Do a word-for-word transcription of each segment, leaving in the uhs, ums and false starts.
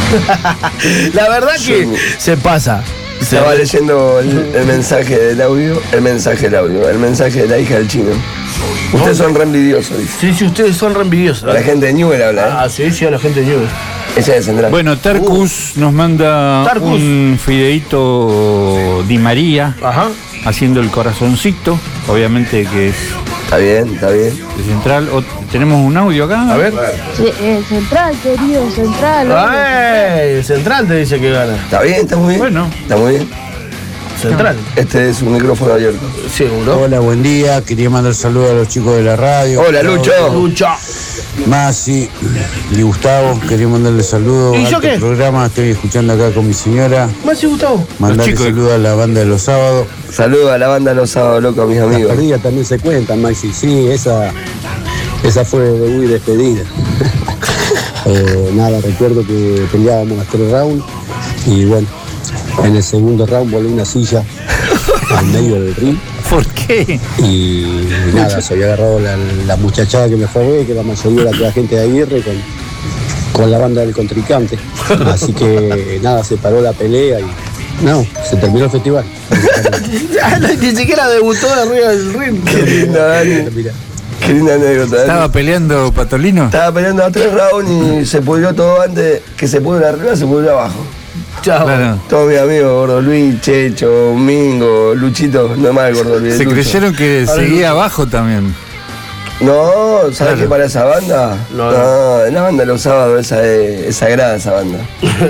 La verdad que Yo, se pasa. Estaba se... leyendo el, el mensaje del audio, el mensaje del audio, el mensaje de la hija del chino. Ustedes son re envidiosos, dice. Sí, sí, ustedes son re envidiosos. La gente de Newell habla, ¿eh? Ah, sí, sí, a la gente de Newell. Ella es Central. Bueno, Tarcus uh. nos manda Tarcus. un fideíto Di María. Ajá. Haciendo el corazoncito, obviamente que es... Está bien, está bien. De Central. O, ¿tenemos un audio acá? A ver. Sí, eh, Central, querido, Central. ¡Ay! Central te dice que gana. Está bien, está muy bien. Bueno. Está muy bien. Central. Este es un micrófono abierto. Seguro. Hola, buen día. Quería mandar saludos a los chicos de la radio. Hola, Lucho. Lucho. Masi y Gustavo, quería mandarle saludos. ¿Y yo qué? Programa, estoy escuchando acá con mi señora. Masi y Gustavo. Mandarle saludos a la banda de los sábados. Saludos a la banda de los sábados, loco, a mis amigos. Las perdidas también se cuentan, Maxi. Sí, esa, esa fue de muy despedida. eh, nada, recuerdo que peleábamos las tres rounds y bueno, en el segundo round volé una silla al medio del ring. ¿Por qué? Y nada, se había agarrado la, la muchachada que me fue a ver, que la mayoría era toda gente de Aguirre con, con la banda del contrincante. Así que nada, se paró la pelea y no, se terminó el festival. Ni siquiera debutó de arriba del ring. Qué linda, Dani. Qué linda anécdota. Dani. ¿Estaba peleando Patolino? Estaba peleando a tres rounds y se pudrió todo antes que se pudrió arriba, se pudrió abajo. Chao. Claro. Todos mis amigos, Gordo Luis, Checho, Mingo, Luchito, no más Gordo Luis. Se Lucho. creyeron que Ahora seguía Lucho. abajo también. No, ¿sabes Claro. qué para esa banda? No, No, no. no, la banda de los sábados esa es, es sagrada esa banda.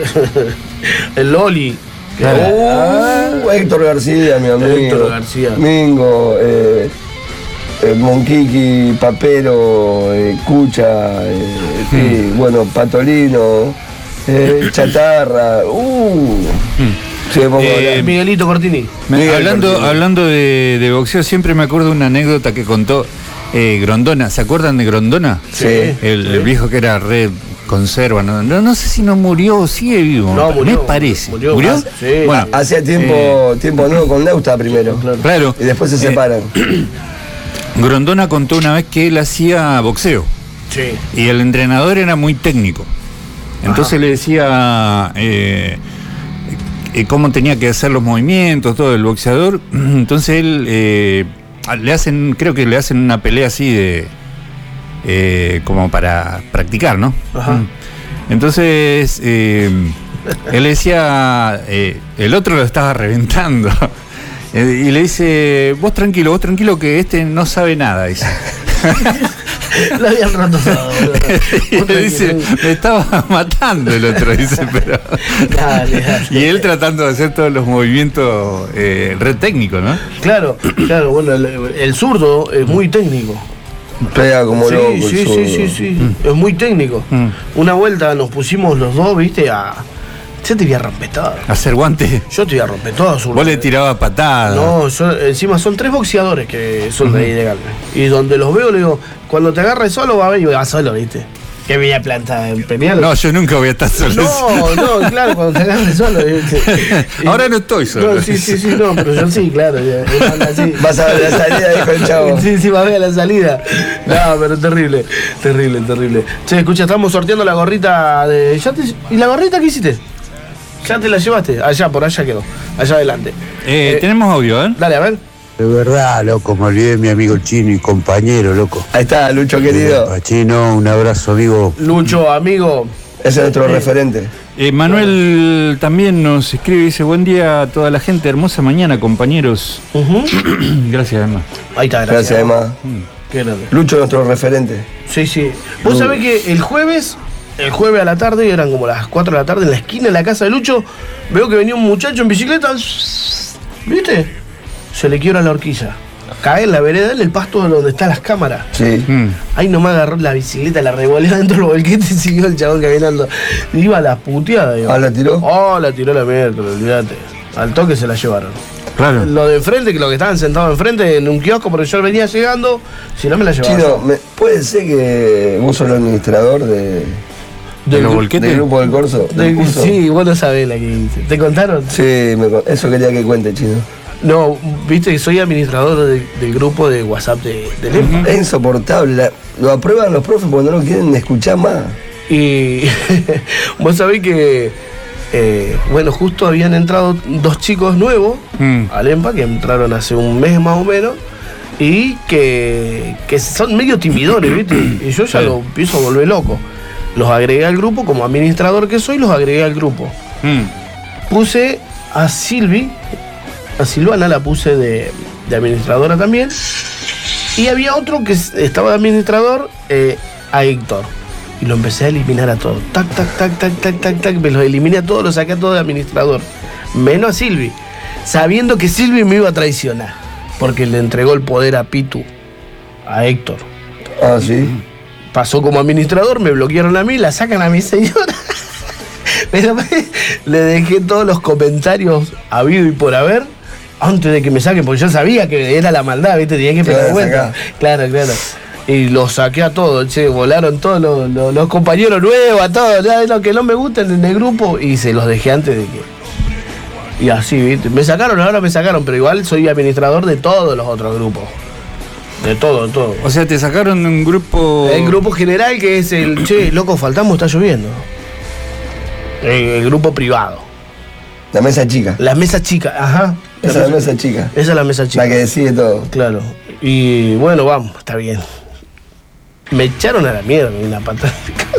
El Loli. Claro. Uh, Héctor García, mi amigo. Héctor García. Mingo, eh, eh, Monquiqui, Papero, eh, Cucha, eh, sí, bueno, Patolino, eh, Chatarra. Uh. Sí, pongo Eh, la- Miguelito Cortini. Me- Miguel hablando Cortini. hablando de, de boxeo, siempre me acuerdo de una anécdota que contó eh, Grondona. ¿Se acuerdan de Grondona? Sí. El, el viejo que era re conserva. No, no, no sé si no murió o sigue vivo. No, murió. Me parece. Murió. ¿Murió? Ah, sí. Bueno, Hacía tiempo, tiempo nuevo con Neusta primero. claro. Y después se Eh, separan. Grondona contó una vez que él hacía boxeo. Sí. Y el entrenador era muy técnico. Entonces Ajá. le decía eh, eh, cómo tenía que hacer los movimientos, todo el boxeador. Entonces él eh, le hacen, creo que le hacen una pelea así de eh, como para practicar, ¿no? Ajá. Entonces eh, él le decía, eh, el otro lo estaba reventando. Eh, y le dice, vos tranquilo, vos tranquilo que este no sabe nada, dice. Lo habían roto todo, boludo. Y le dice, me estaba matando el otro, dice, pero. Dale, dale. Y él tratando de hacer todos los movimientos eh, red técnicos, ¿no? Claro, claro, bueno, el, el zurdo es muy técnico. Pega como Sí, loco. el sí, sí, zurdo. sí, sí, es muy técnico. Mm. Una vuelta nos pusimos los dos, viste, a... Yo te voy a romper todo. Hacer guante. Yo te voy a romper todo, zurdo. Vos le tirabas patadas. No, son- encima son tres boxeadores que son de ahí de Galvez. Y donde los veo, le digo, cuando te agarres solo, va a ver y va solo, viste. Que me voy a plantar en pelear. No, yo nunca voy a estar solo. No, no, claro, cuando te agarres solo. ¿viste? Y- Ahora no estoy solo. No, sí, sí, sí, no, pero yo sí, claro. ya, él anda así. Vas a ver la salida, dijo el chavo. Sí, sí, va a ver la salida. No, pero terrible, terrible, terrible. Che, escucha, estamos sorteando la gorrita de. ¿Ya te... ¿Y la gorrita qué hiciste? ¿Ya te la llevaste? Allá, por allá quedó. Allá adelante. Eh, Eh, tenemos audio, ¿eh? Dale, a ver. De verdad, loco, me olvidé de mi amigo el chino y compañero, loco. Ahí está, Lucho querido. Chino, un abrazo, amigo. Lucho, amigo. Ese es nuestro referente. Eh, Manuel también nos escribe y dice, buen día a toda la gente, hermosa mañana, compañeros. Ujú. Gracias, Emma. Ahí está, gracias. Gracias, Emma. Qué grande. Lucho, nuestro referente. Sí, sí. Vos sabés que el jueves, el jueves a la tarde, eran como las cuatro de la tarde, en la esquina de la casa de Lucho, veo que venía un muchacho en bicicleta. ¿Viste? Se le quiebra la horquilla. Cae en la vereda, en el pasto donde están las cámaras. Sí. Mm. Ahí nomás agarró la bicicleta, la revolvió dentro del volquete y siguió el chabón caminando. Iba a la puteada, digo. Ah, ¿la tiró? Oh, la tiró la miércoles, olvídate. Al toque se la llevaron. Claro. Lo de enfrente, que los que estaban sentados enfrente en un kiosco, porque yo venía llegando, si no me la llevaba. Chino, me- ¿puede ser que vos sos el administrador de, ¿De los gru- volquetes? del grupo del Corso? de- del curso? sí, vos no sabés la que hice. ¿Te contaron? Sí, me con- eso quería que cuente, Chino. No, viste que soy administrador de- del grupo de WhatsApp de, del E M P A. Es insoportable. la- lo aprueban los profes porque no lo quieren escuchar más. Y vos sabés que, eh, bueno, justo habían entrado dos chicos nuevos mm. al EMPA, que entraron hace un mes más o menos, y que, que son medio timidones, ¿viste? Y yo ya sí. lo empiezo a volver loco. Los agregué al grupo, como administrador que soy, los agregué al grupo. Mm. Puse a Silvi, a Silvana la puse de, de administradora también, y había otro que estaba de administrador, eh, a Héctor. Y lo empecé a eliminar a todos. Tac, tac, tac, tac, tac, tac, tac. Me los eliminé a todos, los saqué a todos de administrador. Menos a Silvi. Sabiendo que Silvi me iba a traicionar. Porque le entregó el poder a Pitu, a Héctor. Ah, sí. Pasó como administrador, me bloquearon a mí, la sacan a mi señora. Pero le dejé todos los comentarios habido y por haber antes de que me saquen, porque yo sabía que era la maldad, ¿viste? Tenía que pegar cuenta. Claro, claro. Y los saqué a todos, che, volaron todos los, los, los compañeros nuevos, a todos, ya lo que no me gustan en el grupo, y se los dejé antes de que. Y así, ¿viste? Me sacaron, ahora me sacaron, pero igual soy administrador de todos los otros grupos. De todo, de todo. O sea, te sacaron de un grupo. El grupo general que es el, che, loco, faltamos, está lloviendo. El, el grupo privado. La mesa chica. La mesa chica, ajá. Esa es la mesa chica. Esa es la mesa chica. La que decide todo. Claro. Y bueno, vamos, está bien. Me echaron a la mierda una patada.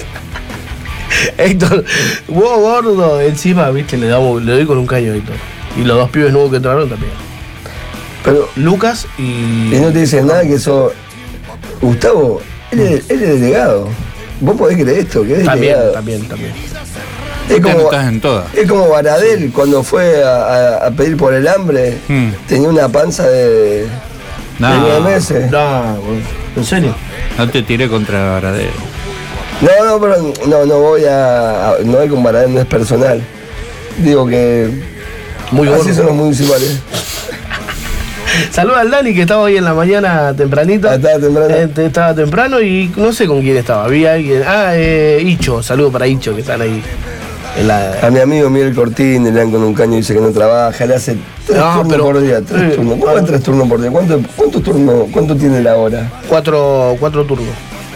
Héctor, vos gordo, encima, viste, le damos, le doy con un caño a Héctor. Y los dos pibes nuevos que entraron también. Pero Lucas y. Y no te dicen nada que eso. Gustavo, él es, él es delegado. ¿Vos podés creer esto? Que es también, delegado. también, también. Es como, estás en todas. Es como Baradel cuando fue a, a, a pedir por el hambre, hmm. tenía una panza de. No, de nueve meses. No, ¿en serio? No te tiré contra Baradel. No, no, pero no, no voy a. a no hay con Baradel, no es personal. Digo que. Muy así gordo. son los municipales. Saluda al Dani que estaba hoy en la mañana tempranito. Ah, estaba temprano. Eh, estaba temprano y no sé con quién estaba. Había alguien. Ah, eh, Icho. Saludo para Icho que están ahí. En la... A mi amigo Miguel Cortín le dan con un caño y dice que no trabaja. Le hace tres no, turnos pero, por día. Tres eh, turnos. ¿Cómo es tres turnos por día? ¿Cuánto, cuántos turnos? ¿Cuánto tiene la hora? Cuatro, cuatro turnos.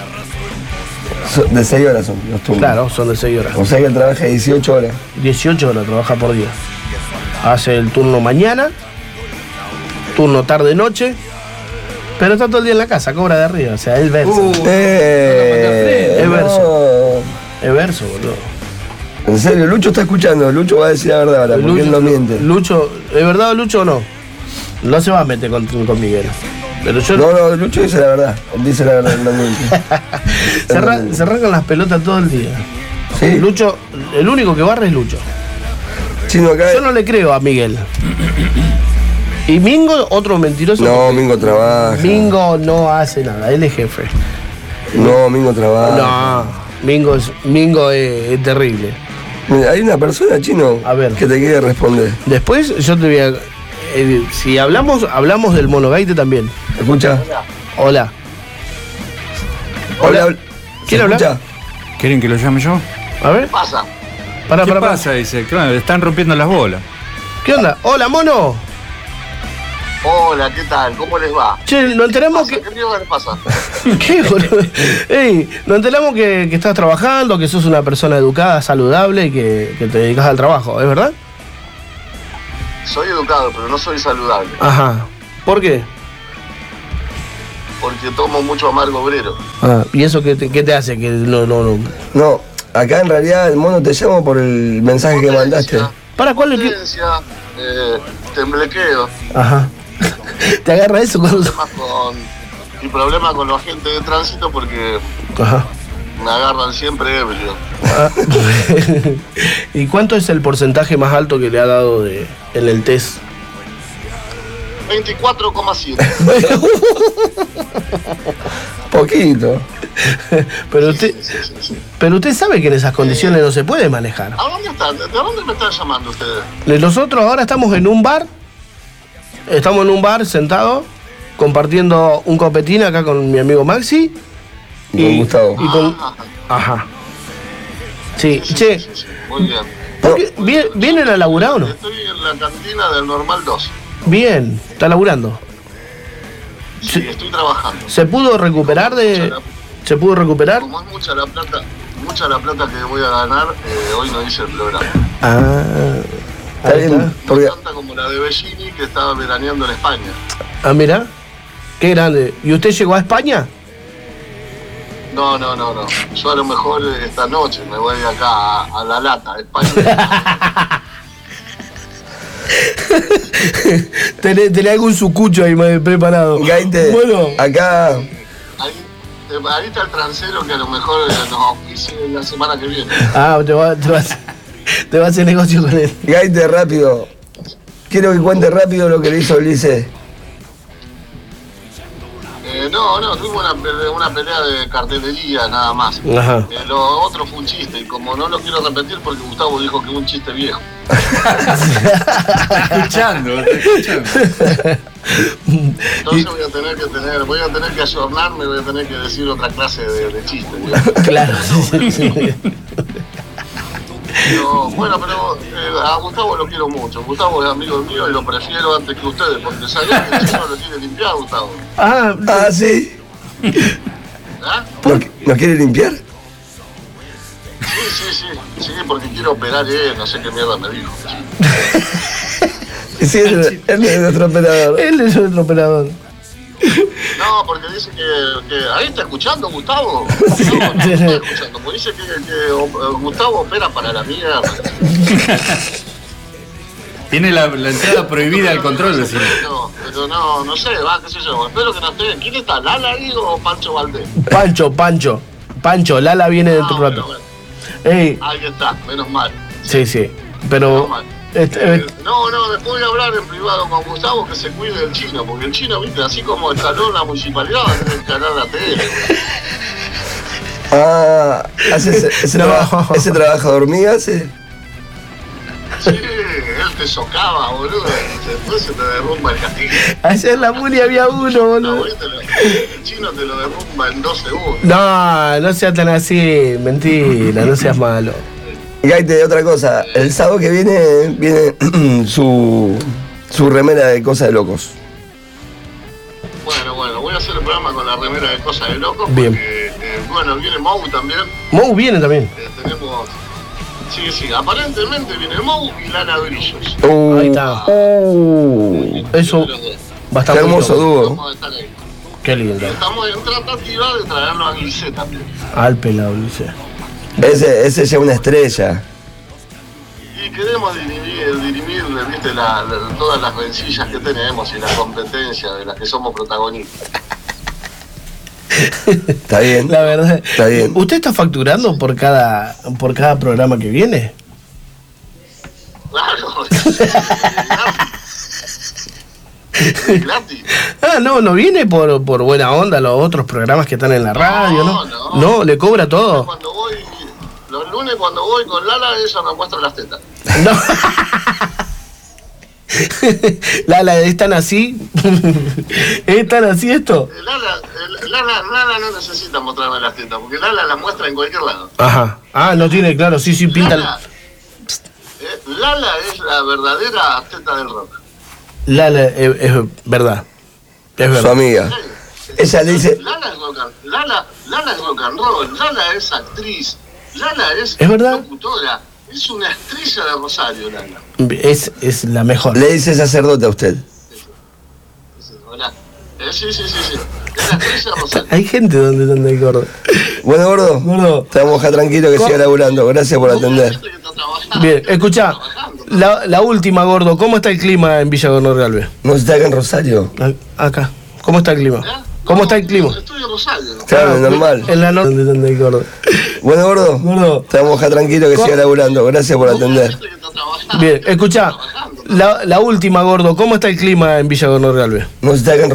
De seis horas son los turnos. Claro, son de seis horas. O sea que él trabaja dieciocho horas. dieciocho horas trabaja por día. Hace el turno mañana, turno tarde-noche, pero está todo el día en la casa, cobra de arriba, o sea, es verso. Uh, eh, es verso. No. Es verso, boludo. En serio, Lucho está escuchando, Lucho va a decir la verdad ahora, porque Lucho, él no miente. Lucho, ¿es verdad Lucho o no? No se va a meter con, con Miguel. Pero yo no, no, Lucho dice la verdad, él dice la verdad, no miente. se, arran, se arrancan las pelotas todo el día. Sí. Lucho, el único que barre es Lucho. Chino, acá yo no le creo a Miguel. Y Mingo, otro mentiroso. No, Mingo trabaja. Mingo no hace nada, él es jefe. No, Mingo trabaja. No, Mingo es, Mingo es, es terrible. Mira, hay una persona, Chino, a ver, que te quiere responder. Después yo te voy a... Eh, si hablamos, hablamos del monogaite también. ¿Escucha? Hola. Hola. Hola. ¿Quién habla? ¿Quieren que lo llame yo? A ver. ¿Qué pasa? Para, ¿Qué para, pasa? Para. Dice, claro, le están rompiendo las bolas. ¿Qué onda? Hola, mono. Hola, ¿qué tal? ¿Cómo les va? Che, nos enteramos que... ¿Qué les pasa? ¿Qué, boludo? Ey, nos enteramos que, que estás trabajando, que sos una persona educada, saludable y que, que te dedicas al trabajo, ¿es verdad? Soy educado, pero no soy saludable. Ajá. ¿Por qué? Porque tomo mucho amargo obrero. Ah, ¿y eso qué te, qué te hace? Que no, no, no. No, acá en realidad el mono te llamo por el mensaje Potencia, que mandaste. ¿Para cuál? Potencia, eh, temblequeo. Ajá. ¿Te agarra eso cuando... Problemas con, y problemas con los agentes de tránsito porque... Ajá. Me agarran siempre ebrio. Ah. ¿Y cuánto es el porcentaje más alto que le ha dado de, en el test? veinticuatro coma siete. Poquito. Pero usted, sí, sí, sí, sí. pero usted sabe que en esas condiciones eh, no se puede manejar. ¿A dónde están? ¿De dónde me están llamando ustedes? Nosotros ahora estamos en un bar. Estamos en un bar sentados, compartiendo un copetín acá con mi amigo Maxi. Y con Gustavo. Y con, ajá. Sí, sí, che. Sí, sí, sí. Muy bien. ¿Por qué? ¿Viene, ¿Vienen a laburar o no? Estoy en la cantina del Normal dos. Bien, está laburando. Sí, estoy trabajando. ¿Se pudo recuperar de...? ¿Se pudo recuperar? Como es mucha la plata, mucha la plata que voy a ganar, eh, hoy no hice el programa. Ah, está bien. No Porque... tanta como la de Bellini, que estaba veraneando en España. Ah, mira, qué grande. ¿Y usted llegó a España? No, no, no, no. Yo a lo mejor esta noche me voy acá a, a La Lata, España. tenés, tenés algún sucucho ahí preparado. Gaite, bueno, acá... Ahí, ahí está el transero que a lo mejor nos auspicia la semana que viene. Ah, te va, te, va a hacer, te va a hacer negocio con él. Gaite, rápido. Quiero que cuente rápido lo que le hizo Ulises. Eh, no, no, tuvimos una, pelea, una pelea de cartelería nada más. Ajá. Eh, lo otro fue un chiste y como no lo quiero repetir porque Gustavo dijo que es un chiste viejo. escuchando, escuchando. Entonces voy a tener que tener, voy a tener que ayornarme, voy a tener que decir otra clase de, de chiste. Claro, sí, sí. Pero, bueno, pero eh, a Gustavo lo quiero mucho. Gustavo es amigo mío y lo prefiero antes que ustedes, porque sabía que el chino lo tiene limpiado, Gustavo. Ah, Ah, sí. ¿Ah? ¿No, ¿no quiere limpiar? Sí, sí, sí, sí, porque quiero operar él, no sé qué mierda me dijo. Sí, él, él es nuestro operador. él es otro operador. No, porque dice que, que ahí está escuchando Gustavo. Sí, No, no, no sí. está escuchando, porque dice que, que o- Gustavo opera para la mierda. Tiene la, la entrada prohibida al control, decimos. No, pero no, no sé, va, qué sé yo. Espero que no esté. ¿Quién está? ¿Lala ahí o Pancho Valdés? Pancho, Pancho. Pancho, Lala viene dentro de un Ah, rato. bueno, Ey, bueno. Ahí está, menos mal. sí, sí. Menos Pero. mal. este, Eh, eh, no, no, después voy a hablar en privado con Gustavo que se cuide del chino, porque el chino, viste, así como escaló la municipalidad, va a tener que escalar la T L. Ah, hace ese, ese, No. traba- ese trabajo de hormiga, sí. Sí, él te socava, boludo, y después se te derrumba el castillo. ayer en la Muni había uno, No, boludo. ¿viste? El chino te lo derrumba en dos segundos. No, no seas tan así. Mentira, no seas malo. Y Gaite, otra cosa. El sábado que viene, viene su, su remera de cosas de locos. Bueno, bueno, voy a hacer el programa con la remera de cosas de locos. Bien. Porque, eh, bueno, viene Mou también. Mou viene también. Eh, tenemos. Sí, sí, aparentemente viene Mou y Lana Brillos. Uh, Ahí está. uh, Eso Los dos. va a estar qué muy hermoso loco. dúo. Vamos a estar ahí. Qué lindo. Estamos en tratativa de traerlo a Glisset también. Al pelado, dice. Ese, ese ya es una estrella. Y queremos dirimir, dirimir ¿viste? La, la- todas las rencillas que tenemos y la competencia de las que somos protagonistas. Está bien. La verdad. Está bien. ¿Usted está facturando por cada por cada programa que viene? Claro, es gratis. Ah, no, no viene por, por buena onda los otros programas que están en la radio, ¿no? No, No, no. le cobra todo. Cuando voy, los lunes cuando voy con Lala, ella me muestra las tetas. No. Lala, ¿es tan así? ¿Es tan así esto? Eh, Lala, eh, Lala, Lala no necesita mostrarme las tetas, porque Lala las muestra en cualquier lado. Ajá. Ah, no tiene, claro, sí, sí, pinta. Lala, eh, Lala es la verdadera teta del rock. Lala, es, es verdad. Es Su verdad. amiga. Ella le dice, Lala es rock and, Lala, Lala es rock and roll, Lala es actriz, Lala es, ¿Es verdad? locutora, es una estrella de Rosario, Lala. Es, es la mejor. le dice sacerdote a usted. Hola. Eh, sí, sí, sí, sí. Es la estrella de Rosario. Hay gente donde donde hay gordo. Bueno, gordo, Gordo. te vamos a dejar tranquilo que ¿Cómo? siga laburando. Gracias por atender. Gente que está trabajando, Bien, escuchá, trabajando. la, la última, gordo, ¿cómo está el clima en Villa Gonorre Galvez? ¿No está acá en Rosario? A- Acá. ¿Cómo está el clima? ¿Eh? ¿Cómo No, está el clima? Estoy en Rosario. Claro, Ah, normal. En la noche donde hay gordo. Bueno, gordo, Gordo. te vamos a dejar tranquilo que ¿Cómo? siga laburando. Gracias por atender. Gente que está trabajando, Bien, escuchá, trabajando. la, la última, gordo, ¿cómo está el clima en Villa Gonorre Galvez? ¿No está acá en